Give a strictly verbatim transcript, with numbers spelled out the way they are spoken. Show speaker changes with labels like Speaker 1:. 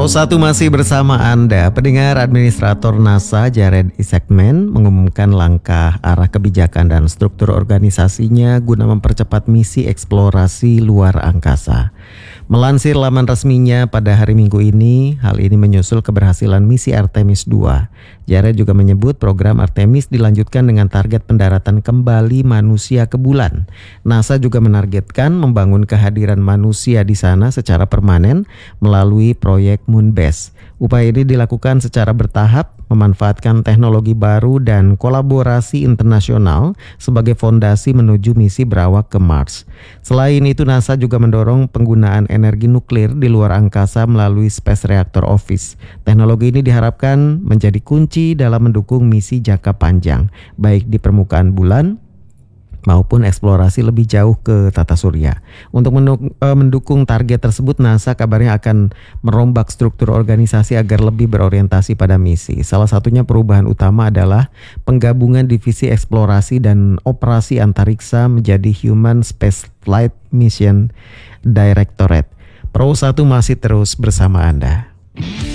Speaker 1: Pro satu masih bersama Anda. Pendengar, Administrator NASA Jared Isaacman mengumumkan langkah arah kebijakan dan struktur organisasinya guna mempercepat misi eksplorasi luar angkasa. Melansir laman resminya pada hari Minggu ini, hal ini menyusul keberhasilan misi Artemis dua. Jared juga menyebut program Artemis dilanjutkan dengan target pendaratan kembali manusia ke bulan. NASA juga menargetkan membangun kehadiran manusia di sana secara permanen melalui proyek Moonbase. Upaya ini dilakukan secara bertahap, memanfaatkan teknologi baru dan kolaborasi internasional sebagai fondasi menuju misi berawak ke Mars. Selain itu, NASA juga mendorong penggunaan energi nuklir di luar angkasa melalui Space Reactor Office. Teknologi ini diharapkan menjadi kunci dalam mendukung misi jangka panjang, baik di permukaan bulan maupun eksplorasi lebih jauh ke tata surya. Untuk mendukung target tersebut, NASA kabarnya akan merombak struktur organisasi agar lebih berorientasi pada misi. Salah satunya perubahan utama adalah penggabungan divisi eksplorasi dan operasi antariksa menjadi Human Spaceflight Mission Directorate. Pro satu masih terus bersama Anda.